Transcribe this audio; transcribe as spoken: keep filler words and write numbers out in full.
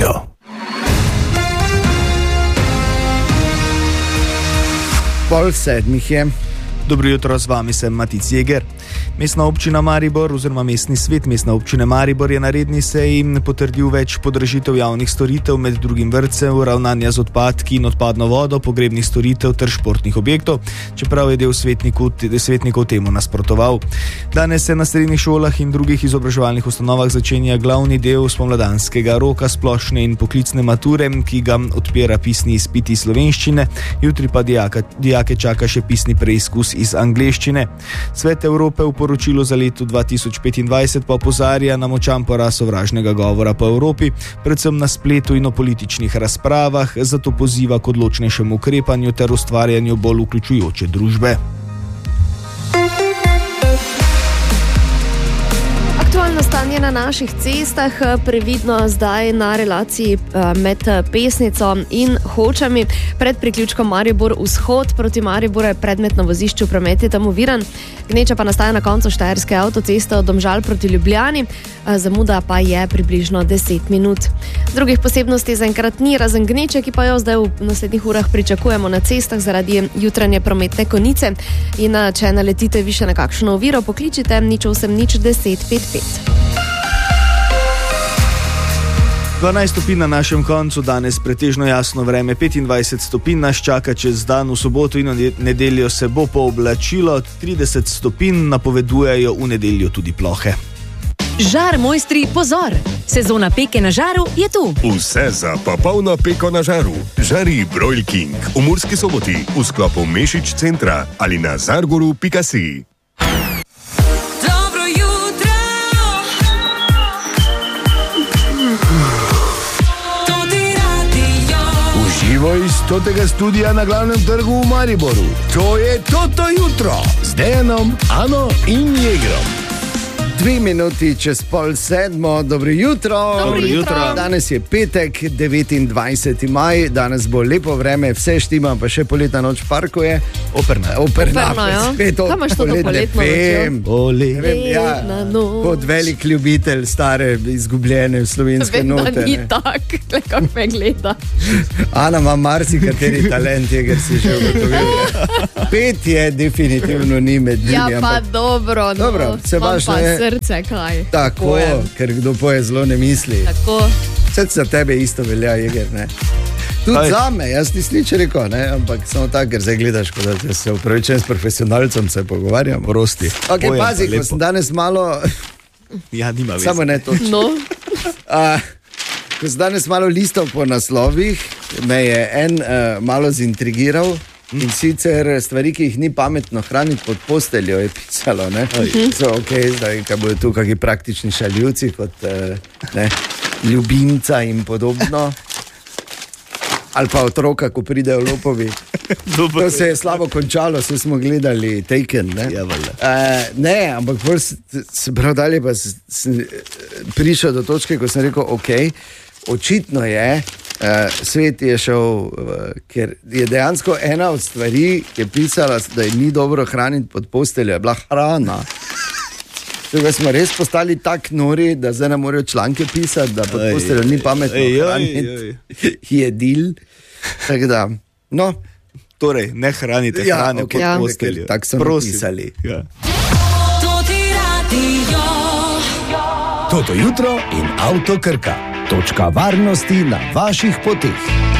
radio. Pol sedmih je. Dobro jutro, z vami sem Matic Jeger. Mestna občina Maribor oziroma mestni svet mestne občine Maribor je na redni seji potrdil več podražitev javnih storitev, med drugim vrtcev, ravnanja z odpadki in odpadno vodo, pogrebnih storitev ter športnih objektov, čeprav je del svetnikov temu nasprotoval. Danes se na srednjih šolah in drugih izobraževalnih ustanovah začenja glavni del spomladanskega roka splošne in poklicne mature, ki ga odpira pisni izpit iz slovenščine, jutri pa dijaka, dijake čaka še pisni preizkus iz angleščine. Svet Evrope v poročilu za leto dva tisoč petindvajset pa opozarja na močan porast sovražnega govora po Evropi, predvsem na spletu in o političnih razpravah, zato poziva k odločnejšemu ukrepanju ter ustvarjanju bolj vključujoče družbe. Aktualno stanje na naših cestah, previdno zdaj na relaciji med Pesnico in Hočami. Pred priključkom Maribor vzhod proti Mariboru je predmet na vozišču promet je tam oviran. Gneča pa nastaja na koncu Štajerske avtoceste od Domžal proti Ljubljani, zamuda pa je približno deset minut. Drugih posebnosti zaenkrat ni, razen gneče, ki pa jo zdaj v naslednjih urah pričakujemo na cestah zaradi jutranje prometne konice. In če naletite više na kakšno oviro, pokličite nič osem nič deset pet pet. dvanajst stopinj na našem koncu, danes pretežno jasno vreme, petindvajset stopinj nas čaka čez dan, v soboto in nedeljo se bo pooblačilo, trideset stopinj napovedujejo v nedeljo tudi plohe. Žar mojstri, pozor! Sezona peke na žaru je tu. Vse za popolno peko na žaru. Žari Broil King v Murski Soboti v sklopu Mešič centra ali na zargoru pika si. Živo iz stotega studija na glavnem trgu v Mariboru. To je Toto jutro z Dejanom, Ano in Jegrom. Dve minuti čez pol sedmo, dobro jutro. Dobro jutro. Danes je petek, devetindvajseti maj, danes bo lepo vreme, vse štima, pa še poletna noč v parku je. Operna. Operna, Operno, ja. spet Kaj imaš to do poletno nočjo? Ja, kot velik ljubitelj stare, izgubljene slovenske Vem, note. da ni tak, kako me gleda. Ana ima marsikateri talent, ker si že ugotovil. Pet je definitivno ni med njimi. Ja, pa ampak... dobro, no. Dobro, se Imam baš pa ne- srce, kaj. Tako, Pojem. ker kdo poje zelo ne misli. Tako. Vse za tebe isto velja, Jeger, ne? Tudi Aj. za me, jaz nisem nič rekel, ne? Ampak samo tako, ker zdaj gledaš, kot da se upravičujem s profesionalcem, se pogovarjamo. Prosti. Ok, Pojem, pazi, ko lepo. sem danes malo, Ja, nima veze. samo ne točno. No, Uh, ko sem danes malo listal po naslovih, me je en uh, malo zintrigiral. In sicer stvari, ki jih ni pametno hraniti pod posteljo, je pisalo. So, okay, zdaj, kaj bodo tu kakšni praktični šaljivci, kot eh, ne, ljubimca in podobno. Ali pa otroka, ko pridejo lopovi. To se je slabo končalo, vse smo gledali Taken. Ne, Ja, valjda. uh, ne ampak bolj se, se prav dalje pa s- sem prišel do točke, ko sem rekel, ok, očitno je, uh, svet je šel, uh, ker je dejansko ena od stvari, ki je pisala, da je ni dobro hraniti pod posteljo, je bila hrana. Tukaj smo res postali tako nori, da zdaj ne morejo članke pisati, da pod Ej, posteljo ni pametno ej, ej, hraniti jedil. Tako da, no, Torej, ne hranite Ja, hrane ok, pod ja, posteljo. tako so Prosim. napisali. Ja. Toto jutro in Avto Krka. Točka varnosti na vaših poteh.